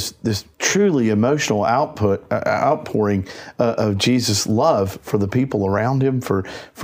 this truly emotional outpouring of Jesus' love for the people around him, for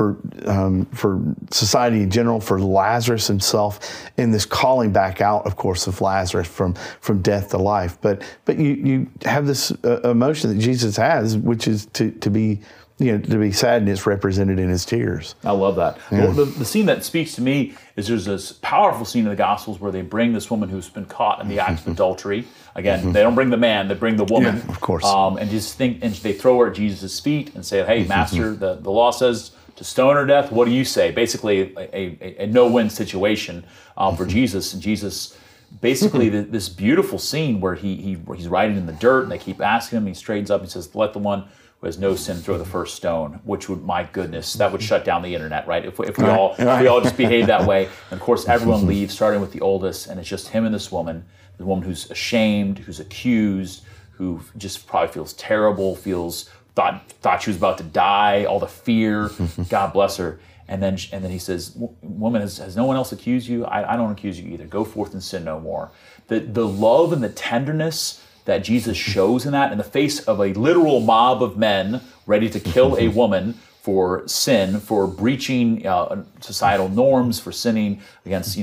society in general, for Lazarus himself, and this calling back out, of course, of Lazarus from death to life. But you have this emotion that Jesus has, which is to be sad, and it's represented in his tears. I love that. Yeah. Well, the scene that speaks to me is there's this powerful scene in the Gospels where they bring this woman who's been caught in the act of adultery. Again, they don't bring the man, they bring the woman. Yeah, of course. And they throw her at Jesus' feet and say, hey, Master, the law says to stone her to death. What do you say? Basically, a no-win situation for Jesus. And Jesus, basically, this beautiful scene where he's writing in the dirt, and they keep asking him, he straightens up and says, let the one who has no sin throw the first stone, which would, my goodness, that would shut down the internet, right? If we all just behave that way. And of course, everyone leaves, starting with the oldest, and it's just him and this woman, the woman who's ashamed, who's accused, who just probably feels terrible, thought she was about to die, all the fear. God bless her. And then he says, woman, has no one else accused you? I don't accuse you either. Go forth and sin no more. The love and the tenderness that Jesus shows in that, in the face of a literal mob of men ready to kill a woman for sin, for breaching societal norms, for sinning against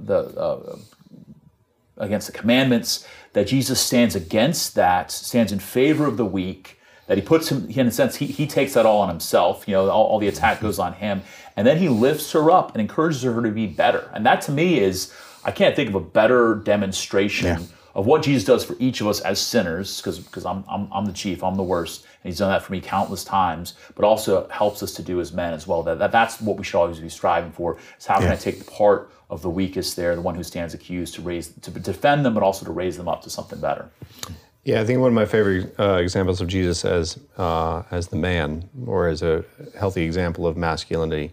against the commandments, that Jesus stands against that, stands in favor of the weak, that he puts him, in a sense, he takes that all on himself. All the attack goes on him, and then he lifts her up and encourages her to be better. And that to me is, I can't think of a better demonstration of what Jesus does for each of us as sinners, because I'm the chief, I'm the worst, and he's done that for me countless times, but also helps us to do as men as well. That's what we should always be striving for, is how can I take the part of the weakest there, the one who stands accused, to defend them, but also to raise them up to something better. Yeah, I think one of my favorite examples of Jesus as the man, or as a healthy example of masculinity,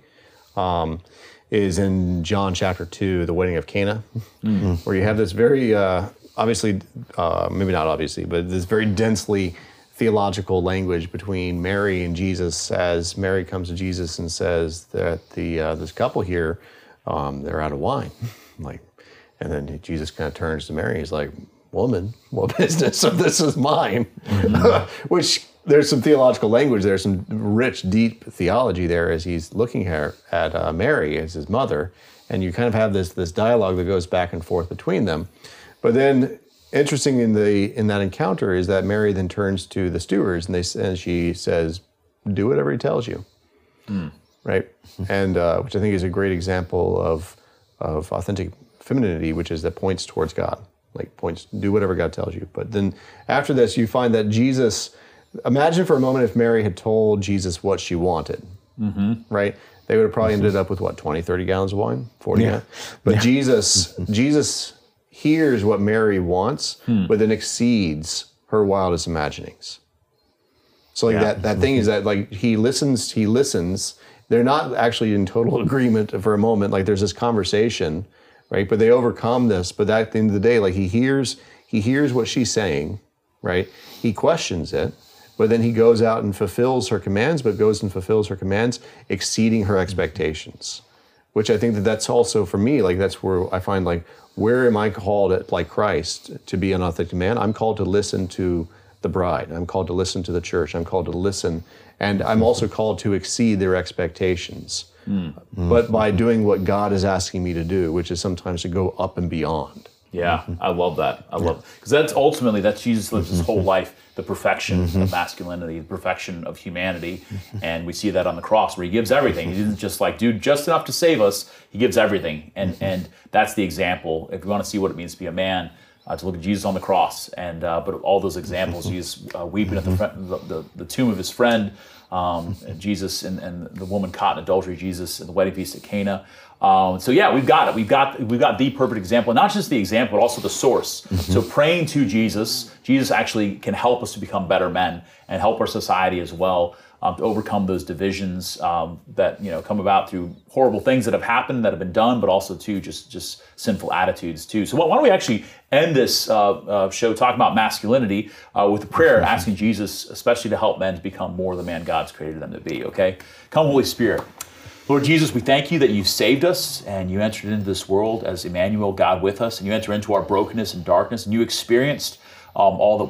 is in John chapter 2, the wedding of Cana, where you have this very, obviously, maybe not obviously, but this very densely theological language between Mary and Jesus, as Mary comes to Jesus and says that this couple here, they're out of wine. And then Jesus kind of turns to Mary, he's like, woman, what business of this is mine? Which, there's some theological language there, some rich, deep theology there as he's looking at Mary as his mother, and you kind of have this dialogue that goes back and forth between them. But then, interesting in that encounter is that Mary then turns to the stewards and she says, "Do whatever he tells you," right? And which I think is a great example of authentic femininity, which is that points towards God, do whatever God tells you. But then after this, you find that Jesus. Imagine for a moment if Mary had told Jesus what she wanted, right? They would have probably ended up with 20, 30 gallons of wine, 40 gallons. But Jesus hears what Mary wants, but then exceeds her wildest imaginings. So that thing is that he listens. They're not actually in total agreement for a moment. There's this conversation, right? But they overcome this. But at the end of the day, he hears what she's saying, right? He questions it. But then he goes out and fulfills her commands, exceeding her expectations, which I think that's also for me, that's where I find, where am I called like Christ to be an authentic man? I'm called to listen to the bride. I'm called to listen to the church. I'm called to listen. And I'm also called to exceed their expectations, but by doing what God is asking me to do, which is sometimes to go up and beyond. Yeah, I love that. I love it. Because that's Jesus lives his whole life, the perfection of masculinity, the perfection of humanity. And we see that on the cross where he gives everything. He isn't just do just enough to save us. He gives everything. And that's the example. If you want to see what it means to be a man, to look at Jesus on the cross. And but all those examples, Jesus weeping at the tomb of his friend, Jesus and the woman caught in adultery, Jesus and the wedding feast at Cana. So we've got it. We've got the perfect example, not just the example, but also the source. So praying to Jesus actually can help us to become better men and help our society as well to overcome those divisions that come about through horrible things that have happened, that have been done, but also too just sinful attitudes too. So why don't we actually end this show talking about masculinity with a prayer, asking Jesus, especially to help men to become more the man God's created them to be. Okay, come Holy Spirit. Lord Jesus, we thank you that you saved us and you entered into this world as Emmanuel, God with us, and you enter into our brokenness and darkness, and you experienced all that